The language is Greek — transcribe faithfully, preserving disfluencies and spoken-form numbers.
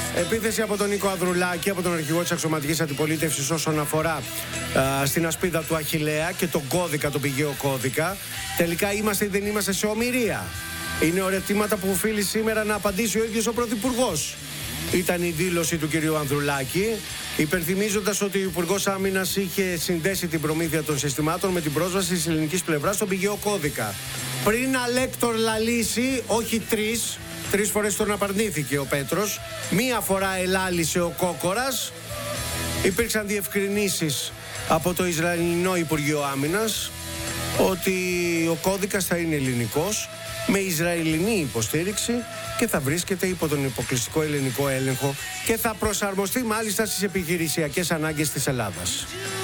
Επίθεση από τον Νίκο Ανδρουλάκη, από τον αρχηγό της αξιωματικής αντιπολίτευσης, όσον αφορά α, στην ασπίδα του Αχιλλέα και τον κώδικα, τον πηγαίο κώδικα. Τελικά είμαστε ή δεν είμαστε σε ομηρία? Είναι ερωτήματα που οφείλει σήμερα να απαντήσει ο ίδιος ο Πρωθυπουργός. Ήταν η δήλωση του κυρίου Ανδρουλάκη, υπενθυμίζοντας ότι ο Υπουργός Άμυνας είχε συνδέσει την προμήθεια των συστημάτων με την πρόσβαση της ελληνικής πλευράς στον πηγαίο κώδικα. Πριν αλέκτορ λαλήσει, όχι τρεις, τρεις φορές τον απαρνήθηκε ο Πέτρος, μία φορά ελάλησε ο Κόκορας, υπήρξαν διευκρινήσεις από το Ισραηλινό Υπουργείο Άμυνας ότι ο κώδικας θα είναι ελληνικός, με Ισραηλινή υποστήριξη και θα βρίσκεται υπό τον υποκλειστικό ελληνικό έλεγχο και θα προσαρμοστεί μάλιστα στις επιχειρησιακές ανάγκες της Ελλάδας.